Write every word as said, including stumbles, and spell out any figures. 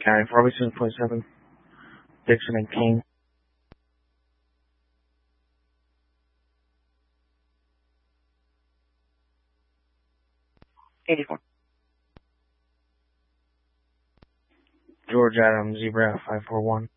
County, forty-seven point seven, Dixon and King. eighty-four. George Adams, Zebra five four one.